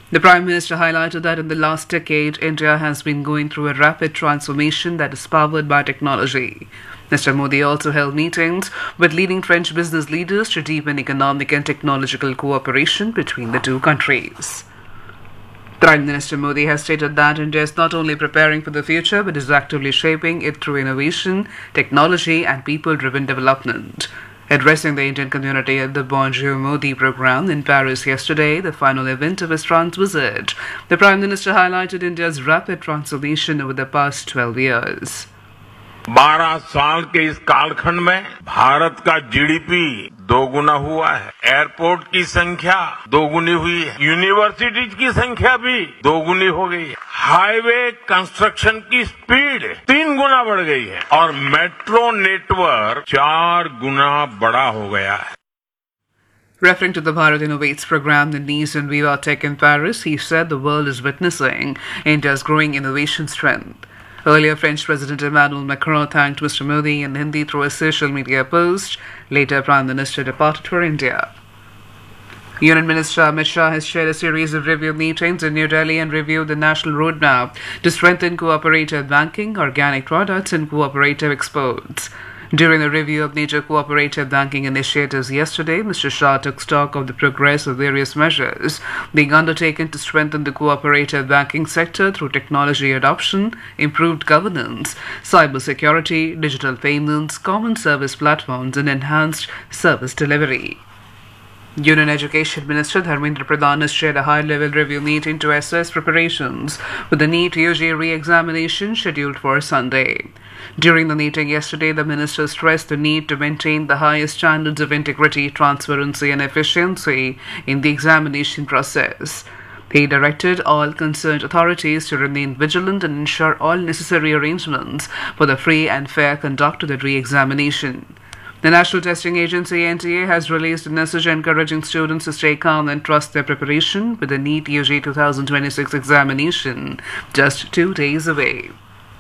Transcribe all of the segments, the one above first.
The Prime Minister highlighted that in the last decade, India has been going through a rapid transformation that is powered by technology. Mr. Modi also held meetings with leading French business leaders to deepen economic and technological cooperation between the two countries. Prime Minister Modi has stated that India is not only preparing for the future but is actively shaping it through innovation, technology, and people-driven development. Addressing the Indian community at the Bonjour Modi program in Paris yesterday, the final event of his France visit, the Prime Minister highlighted India's rapid transformation over the past 12 years. 12 साल के इस कालखंड में भारत का GDP दोगुना हुआ है, airport की संख्या दोगुनी हुई है, यूनिवर्सिटीज की संख्या भी दोगुनी हो गई है, हाईवे कंस्ट्रक्शन की स्पीड 3 गुना बढ़ गई है और मेट्रो नेटवर्क 4 गुना बड़ा हो गया है. Referring to the Bharat Innovates program in Nice and Viva Tech in Paris, he said the world is witnessing India's growing innovation strength. Earlier, French President Emmanuel Macron thanked Mr. Modi in Hindi through a social media post. Later, Prime Minister departed for India. Union Minister Amit Shah has chaired a series of review meetings in New Delhi and reviewed the national roadmap to strengthen cooperative banking, organic products, and cooperative exports. During the review of major cooperative banking initiatives yesterday, Mr. Shah took stock of the progress of various measures being undertaken to strengthen the cooperative banking sector through technology adoption, improved governance, cyber security, digital payments, common service platforms, and enhanced service delivery. Union Education Minister Dharmendra Pradhan has chaired a high-level review meeting to assess preparations for the NEET UG re-examination scheduled for Sunday. During the meeting yesterday, the minister stressed the need to maintain the highest standards of integrity, transparency, and efficiency in the examination process. He directed all concerned authorities to remain vigilant and ensure all necessary arrangements for the free and fair conduct of the re-examination. The National Testing Agency (NTA) has released a message encouraging students to stay calm and trust their preparation with the NEET UG 2026 examination just 2 days away.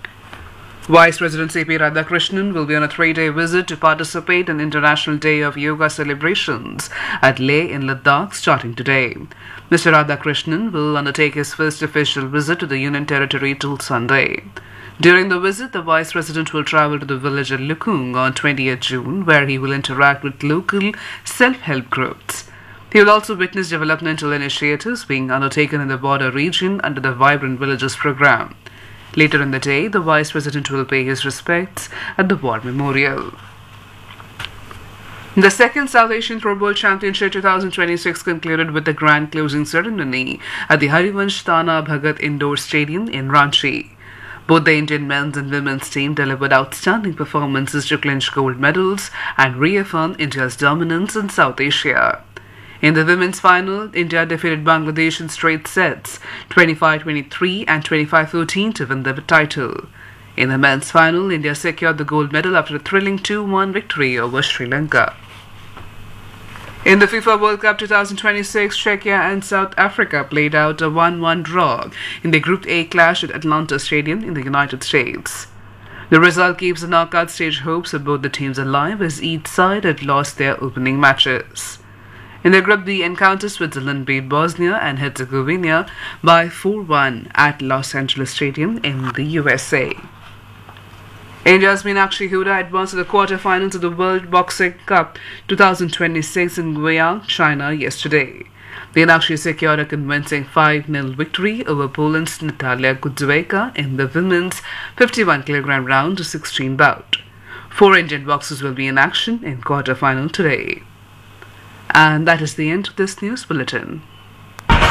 Vice President C.P. Radhakrishnan will be on a 3-day visit to participate in International Day of Yoga celebrations at Leh in Ladakh starting today. Mr. Radhakrishnan will undertake his first official visit to the Union Territory till Sunday. During the visit, the Vice President will travel to the village of Lukung on 20th June, where he will interact with local self-help groups. He will also witness developmental initiatives being undertaken in the border region under the Vibrant Villages program. Later in the day, the Vice President will pay his respects at the War Memorial. The second South Asian Throwball Championship 2026 concluded with the grand closing ceremony at the Harivansh Tana Bhagat Indoor Stadium in Ranchi. Both the Indian men's and women's team delivered outstanding performances to clinch gold medals and reaffirm India's dominance in South Asia. In the women's final, India defeated Bangladesh in straight sets, 25-23 and 25-14 to win the title. In the men's final, India secured the gold medal after a thrilling 2-1 victory over Sri Lanka. In the FIFA World Cup 2026, Czechia and South Africa played out a 1-1 draw in the Group A clash at Atlanta Stadium in the United States. The result keeps the knockout stage hopes of both the teams alive as each side had lost their opening matches. In the Group B encounter, Switzerland beat Bosnia and Herzegovina by 4-1 at Los Angeles Stadium in the USA. India's Meenakshi Huda advanced to the quarterfinals of the World Boxing Cup 2026 in Guiyang, China yesterday. Meenakshi secured a convincing 5-0 victory over Poland's Natalia Kudzwejka in the women's 51 kg round to 16 bout. 4 Indian boxers will be in action in quarterfinal today. And that is the end of this news bulletin.